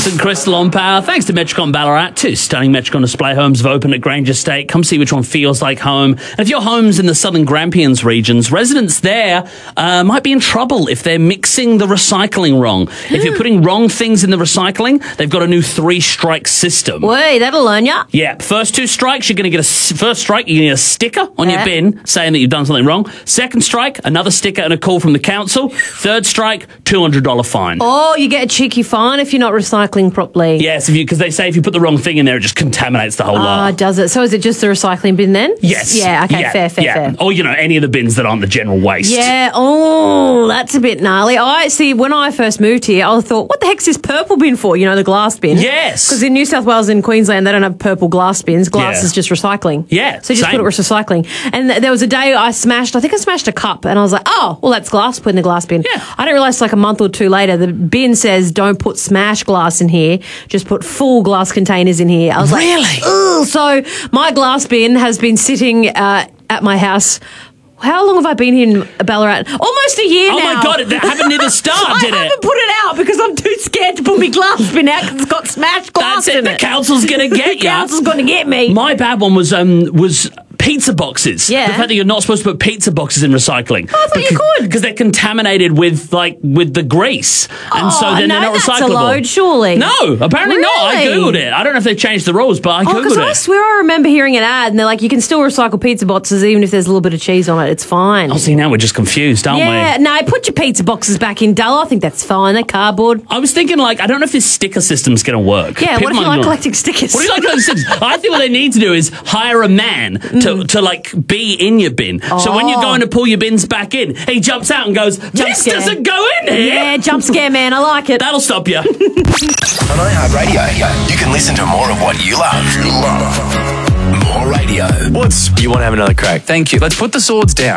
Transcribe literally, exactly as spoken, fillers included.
Alex and Crystal on Power. Thanks to Metricon Ballarat. Two stunning Metricon display homes have opened at Grange Estate. Come see which one feels like home. And if your home's in the Southern Grampians regions, residents there uh, might be in trouble if they're mixing the recycling wrong. If you're putting wrong things in the recycling, they've got a new three-strike system. Wait, that'll learn ya. Yeah, first two strikes, you're going to get a first strike, you're going to get a sticker on Yeah. your bin saying that you've done something wrong. Second strike, another sticker and a call from the council. Third strike, two hundred dollars fine. Oh, you get a cheeky fine if you're not recycling properly. Yes, because they say if you put the wrong thing in there, it just contaminates the whole Ah, lot. does it? So is it just the recycling bin then? Yes. Yeah, okay, Yeah, fair, fair, yeah. fair. Or, you know, any of the bins that aren't the general waste. Yeah, oh, that's a bit gnarly. I see, when I first moved here, I thought, what the heck's this purple bin for? You know, the glass bin. Yes. Because in New South Wales and Queensland, they don't have purple glass bins. Glass Yeah. is just recycling. Yeah, So you just same. put it with recycling. And th- there was a day I smashed, I think I smashed a cup, and I was like, oh, well, that's glass, put in the glass bin. Yeah. I didn't realise like a month or two later, the bin says don't put smash glass in here, just put full glass containers in here. I was Really? like, ugh. So my glass bin has been sitting uh, at my house. How long have I been here in Ballarat? Almost a year Oh now. my God, it happened near the start, I did it? haven't put it out because I'm too scared to put my glass bin out because it's got smashed glass That's it. in The it. council's going to get The you. council's going to get me. My bad one was um was pizza boxes. Yeah. The fact that you're not supposed to put pizza boxes in recycling. I thought you could. Because they're contaminated with like with the grease, and so Oh, then no, they're not that's recyclable. a load, surely. No, apparently not. I Really? googled it. I don't know if they've changed the rules, but I Oh, because googled I it. swear I remember hearing an ad and they're like, you can still recycle pizza boxes even if there's a little bit of cheese on it. It's fine. Oh, see, now we're just confused, aren't Yeah, we? no, put your pizza boxes back in, Dull. I think that's fine. They're cardboard. I was thinking, like, I don't know if this sticker system's going to work. Yeah, People what if you might like be collecting stickers? What do you like collecting stickers? I think what they need to do is hire a man to, to like, be in your bin. So when you're Oh. going to pull your bins back in, he jumps out and goes, this scare. doesn't go in here. Yeah, jump scare, man. I like it. That'll stop you. On iHeartRadio, you can listen to more of what you love. You love. More radio. What's you want to have another crack? Thank you. Let's put the swords down.